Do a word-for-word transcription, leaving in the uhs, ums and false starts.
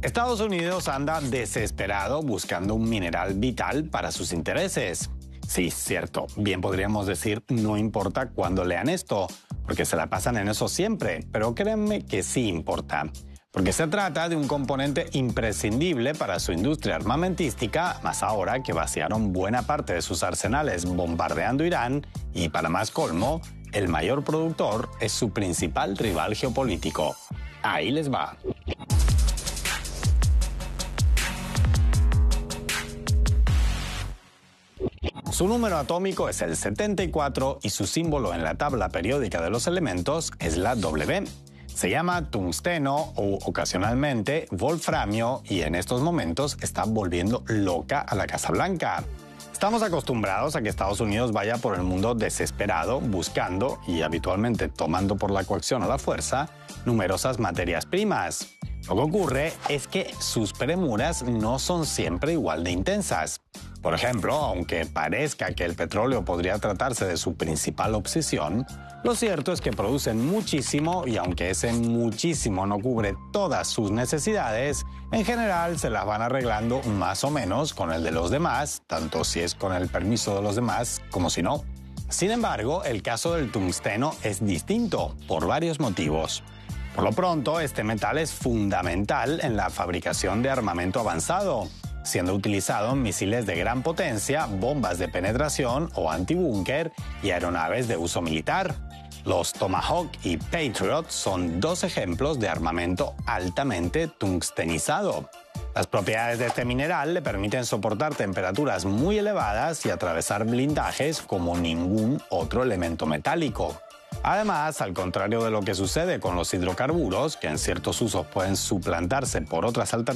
Estados Unidos anda desesperado buscando un mineral vital para sus intereses. Sí, cierto, bien podríamos decir no importa cuándo lean esto, porque se la pasan en eso siempre, pero créanme que sí importa. Porque se trata de un componente imprescindible para su industria armamentística, más ahora que vaciaron buena parte de sus arsenales bombardeando Irán y, para más colmo, el mayor productor es su principal rival geopolítico. Ahí les va. Su número atómico es el setenta y cuatro y su símbolo en la tabla periódica de los elementos es la W. Se llama tungsteno o ocasionalmente wolframio y en estos momentos está volviendo loca a la Casa Blanca. Estamos acostumbrados a que Estados Unidos vaya por el mundo desesperado, buscando y habitualmente tomando por la coacción o la fuerza numerosas materias primas. Lo que ocurre es que sus premuras no son siempre igual de intensas. Por ejemplo, aunque parezca que el petróleo podría tratarse de su principal obsesión, lo cierto es que producen muchísimo y aunque ese muchísimo no cubre todas sus necesidades, en general se las van arreglando más o menos con el de los demás, tanto si es con el permiso de los demás como si no. Sin embargo, el caso del tungsteno es distinto por varios motivos. Por lo pronto, este metal es fundamental en la fabricación de armamento avanzado, siendo utilizado en misiles de gran potencia, bombas de penetración o antibúnker y aeronaves de uso militar. Los Tomahawk y Patriot son dos ejemplos de armamento altamente tungstenizado. Las propiedades de este mineral le permiten soportar temperaturas muy elevadas y atravesar blindajes como ningún otro elemento metálico. Además, al contrario de lo que sucede con los hidrocarburos, que en ciertos usos pueden suplantarse por otras alternativas,